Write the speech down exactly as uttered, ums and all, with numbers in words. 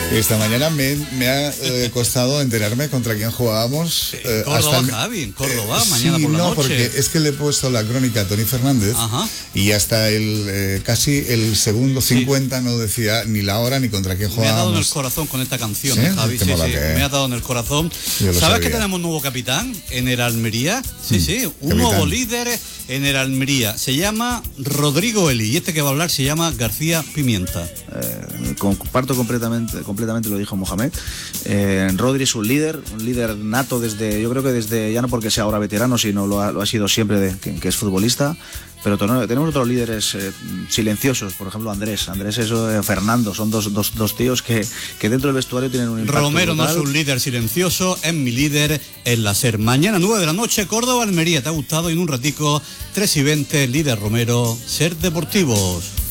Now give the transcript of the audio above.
Esta mañana me, me ha eh, costado enterarme contra quién jugábamos. Eh, Córdoba, hasta el, Javi, en Córdoba, eh, mañana sí, por la no, noche. Porque es que le he puesto la crónica a Tony Fernández. Ajá. Y hasta el eh, casi el segundo cincuenta sí. no decía ni la hora ni contra quién jugábamos. Me ha dado en el corazón con esta canción, ¿Sí? ¿eh, Javi? Sí, sí, me ha dado en el corazón. ¿Sabes sabía. que tenemos un nuevo capitán en el Almería? Sí, mm, sí, un capitán. Nuevo líder en el Almería. Se llama Rodrigo Eli y este que va a hablar se llama García Pimienta. Eh, comparto completamente, completamente lo dijo Mohamed. Eh, Rodri es un líder, un líder nato desde, yo creo que desde, ya no porque sea ahora veterano, sino lo ha, lo ha sido siempre de, que, que es futbolista. Pero tenemos otros líderes eh, silenciosos, por ejemplo Andrés, Andrés es eh, Fernando, son dos, dos, dos tíos que, que dentro del vestuario tienen un impacto Romero brutal. No es un líder silencioso, es mi líder en la SER. Mañana nueve de la noche, Córdoba, Almería, ¿te ha gustado? Y en un ratico, tres y veinte, líder Romero, SER Deportivos.